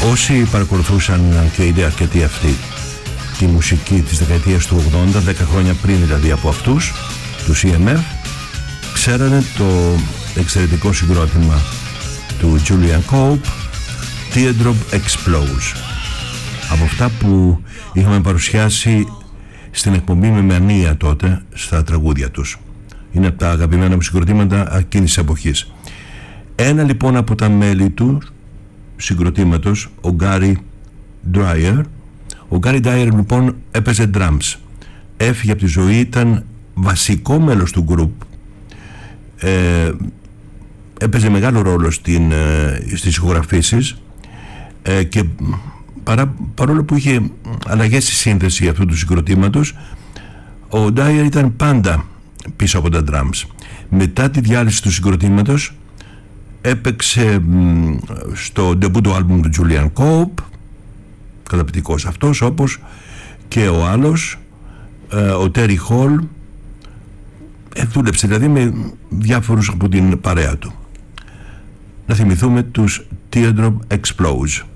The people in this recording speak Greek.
Όσοι παρακολουθούσαν, και είναι αρκετοί αυτοί, τη μουσική της δεκαετίας του 80, 10 χρόνια πριν δηλαδή από αυτούς, του EMF, ξέρανε το εξαιρετικό συγκρότημα του Julian Cope, Teardrop Explodes. Από αυτά που είχαμε παρουσιάσει στην εκπομπή με μανία τότε στα τραγούδια τους. Είναι από τα αγαπημένα μου συγκροτήματα εκείνης της εποχής. Ένα λοιπόν από τα μέλη του συγκροτήματος, ο Gary Dwyer. Ο Gary Dwyer λοιπόν έπαιζε drums. Έφυγε από τη ζωή, ήταν βασικό μέλος του group. Έπαιζε μεγάλο ρόλο στις ηχογραφήσεις και παρόλο που είχε αλλαγές στη σύνθεση αυτού του συγκροτήματος, ο Dwyer ήταν πάντα πίσω από τα drums. Μετά τη διάλυση του συγκροτήματος έπαιξε στο debut του άλμπουμ του Julian Cope, καταπληκτικός αυτός, όπως και ο άλλος, ο Terry Hall. Δούλεψε δηλαδή με διάφορους από την παρέα του. Να θυμηθούμε τους Teardrop Explodes.